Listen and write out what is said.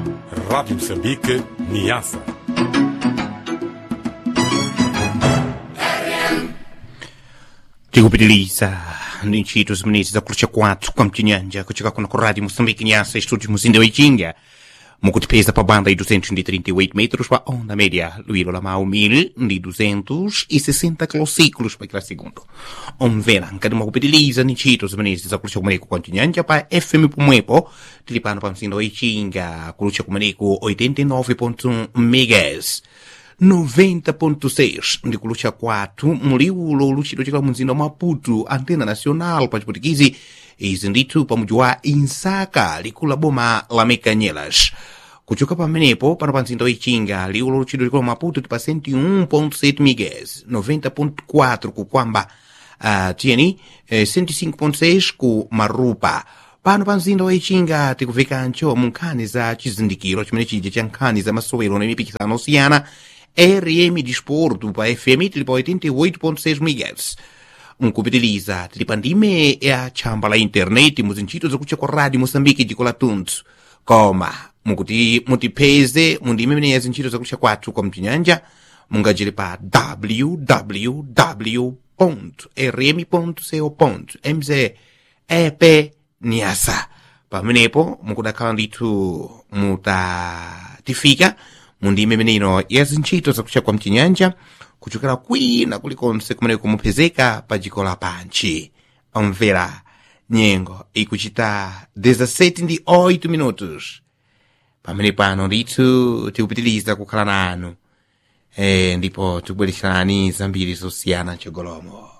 Rádio Moçambique, Niassa. Tikupitiliza ndi ntchito zimenezi zakulucha kwathu kwa mchinyanja kuchika kuno ku Rádio Moçambique Niassa estúdio muzinda wa Ichinga mukutipeza pa banda de 238 metros pa onda média luilo la mau 1260 kilociclos pa kila segundo. Omvera nkati mwakupitiliza ndi ntchito zimenezi zakulucha kumeneko kwa mchinyanja pa FM pomwepo tili pano pa mzinda wa Ichinga kulucha kumeneko 89.1 MHz 90.6 ndi kulucha kwathu muliulo luchito chikala mzinda wa Maputo antena nacional pa chiputikizi izi ndithu pa mudzi wa Insaka likulu boma la Mekanyelas kuchoka pamenepo pano pa mzinda wa Ichinga liulo luchito chikala Maputo pa 101.7 MHz 90.4 kukwamba tieni 105.6 ku Marupa. Pano pa mzinda wa Ichinga tikuvekancho mu nkhani za chizindikiro chimene chija cha nkhani za masowero na mipikisano osiyana RM Disporto pa FM tili pa 88.6 MHz. Nkupitiliza tili pa ndime ya chamba la internet muzintchito zakutcha kwa Rádio Moçambique dziko la tunthu koma mukuti mutipeze mundime imene ya zintchito zakutcha kwathu kwa mchinyanja mungajire pa www.rm.co.mz EP Niassa. Pamenepo mukudakhala ndithu mutatifika mundime imeneino ya zintchito zakutcha kwa mchinyanja kuchokera kwina kulikonse kumene kumupezeka pa dziko lapansi. Omvera nyengo ikuchita 17:08 minutos. Pamene pano ndithu tikupitiliza kukhala nanu ndipo tikubweretserani zambiri zosiyana mchogolomo.